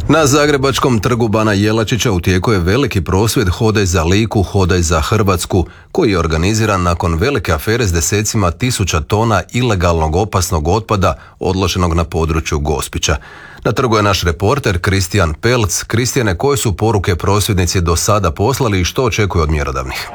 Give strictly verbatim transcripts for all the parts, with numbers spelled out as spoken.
Na zagrebačkom trgu Bana Jelačića u tijeku je veliki prosvjed Hodaj za Liku, Hodaj za Hrvatsku, koji je organiziran nakon velike afere s desecima tisuća tona ilegalnog opasnog otpada odloženog na području Gospića. Na trgu je naš reporter Kristijan Pelc. Kristijane, koje su poruke prosvjednici do sada poslali i što očekuju od mjerodavnih?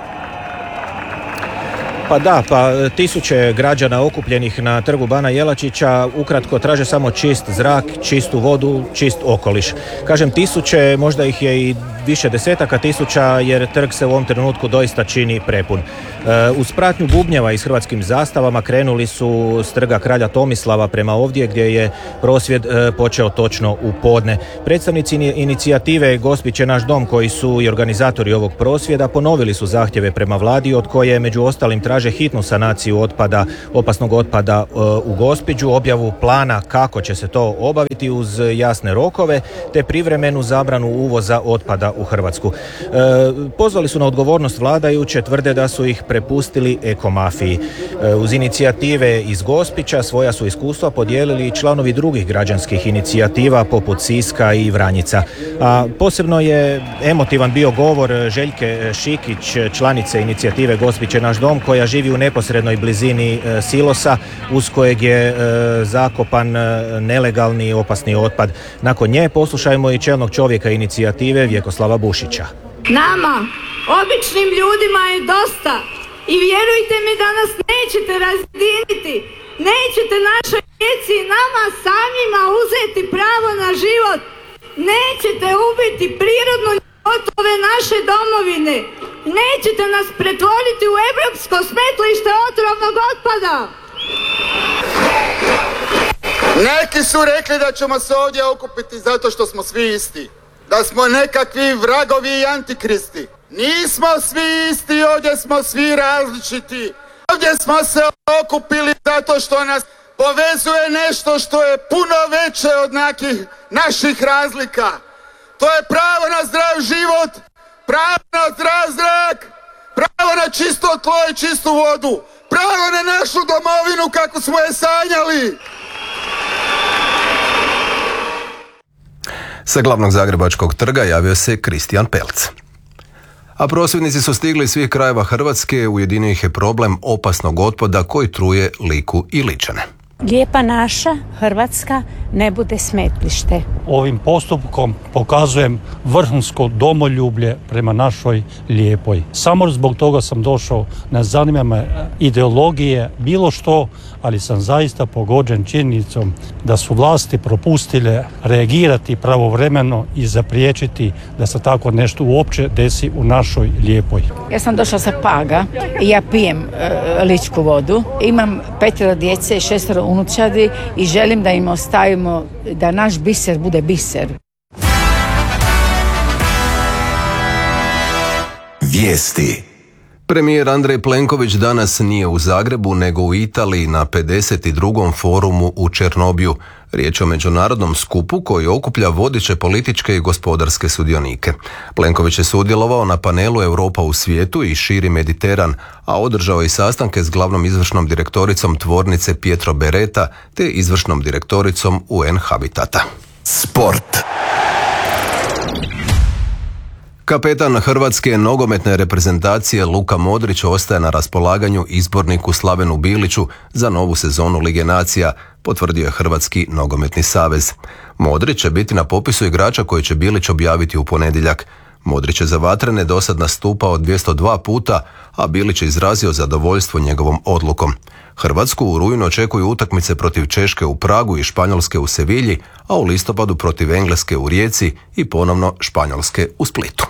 Pa da, pa tisuće građana okupljenih na trgu Bana Jelačića ukratko traže samo čist zrak, čistu vodu, čist okoliš. Kažem tisuće, možda ih je i više desetaka tisuća jer trg se u ovom trenutku doista čini prepun. E, uz pratnju bubnjeva i s hrvatskim zastavama krenuli su s trga Kralja Tomislava prema ovdje gdje je prosvjed e, počeo točno u podne. Predstavnici inicijative Gospić je naš dom, koji su i organizatori ovog prosvjeda, ponovili su zahtjeve prema vladi od koje među ostalim traže hitnu sanaciju otpada, opasnog otpada e, u Gospiću, objavu plana kako će se to obaviti uz jasne rokove te privremenu zabranu uvoza otpada u Hrvatsku. E, pozvali su na odgovornost vladajuće, tvrde da su ih prepustili ekomafiji. E, uz inicijative iz Gospića svoja su iskustva podijelili i članovi drugih građanskih inicijativa poput Siska i Vranjica. A posebno je emotivan bio govor Željke Šikić, članice inicijative Gospić je naš dom, koja živi u neposrednoj blizini e, silosa uz kojeg je e, zakopan e, nelegalni opasni otpad. Nakon nje poslušajmo i čelnog čovjeka inicijative Vjekoslava Bušića. Nama, običnim ljudima je dosta i vjerujte mi da nas nećete razjediniti, nećete našoj djeci i nama samima uzeti pravo na život, nećete ubiti prirodnu ljepotu ove naše domovine, nećete nas pretvoriti u evropsko smetlište otrovnog otpada. Neki su rekli da ćemo se ovdje okupiti zato što smo svi isti, da smo nekakvi vragovi i antikristi. Nismo svi isti, ovdje smo svi različiti. Ovdje smo se okupili zato što nas povezuje nešto što je puno veće od nekih naših razlika. To je pravo na zdrav život, pravo na zdrav zrak, pravo na čisto tlo i čistu vodu, pravo na našu domovinu kako smo je sanjali. Sa glavnog zagrebačkog trga javio se Kristijan Pelc. A prosvjednici su stigli iz svih krajeva Hrvatske, ujedinio ih je problem opasnog otpada koji truje Liku i Ličane. Lijepa naša Hrvatska ne bude smetlište. Ovim postupkom pokazujem vrhunsko domoljublje prema našoj lijepoj. Samo zbog toga sam došao, ne zanima me ideologije, bilo što, ali sam zaista pogođen činjenicom da su vlasti propustile reagirati pravovremeno i zapriječiti da se tako nešto uopće desi u našoj lijepoj. Ja sam došla sa Paga i ja pijem e, ličku vodu. Imam petero djece i šestero unučadi i želim da im ostavimo da naš biser bude biser. Vijesti. Premijer Andrej Plenković danas nije u Zagrebu nego u Italiji na pedeset drugom forumu u Černobiju. Riječ je o međunarodnom skupu koji okuplja vodeće političke i gospodarske sudionike. Plenković je sudjelovao na panelu Europa u svijetu i širi Mediteran, a održao i sastanke s glavnom izvršnom direktoricom tvornice Pietro Beretta te izvršnom direktoricom U N Habitata. Sport. Kapetan hrvatske nogometne reprezentacije Luka Modrić ostaje na raspolaganju izborniku Slavenu Biliću za novu sezonu Lige nacija, potvrdio je Hrvatski nogometni savez. Modrić će biti na popisu igrača koji će Bilić objaviti u ponedjeljak. Modrić je za Vatrene dosad nastupao dvjesto dva puta, a Bilić je izrazio zadovoljstvo njegovom odlukom. Hrvatsku u rujnu očekuju utakmice protiv Češke u Pragu i Španjolske u Sevilji, a u listopadu protiv Engleske u Rijeci i ponovno Španjolske u Splitu.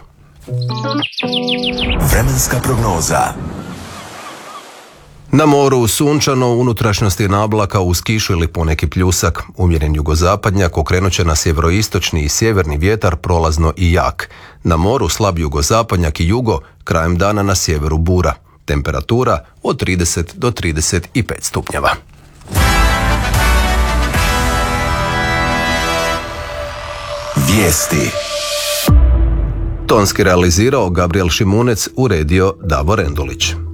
Vremenska prognoza. Na moru sunčano, u unutrašnjosti nablaka uz kišu ili poneki pljusak. Umjeren jugozapadnjak okrenut će na sjeveroistočni i sjeverni vjetar prolazno i jak. Na moru slab jugozapadnjak i jugo, krajem dana na sjeveru bura. Temperatura od trideset do trideset pet stupnjeva. Vijesti. Tonski realizirao Gabriel Šimunec, uredio Davor Endulić.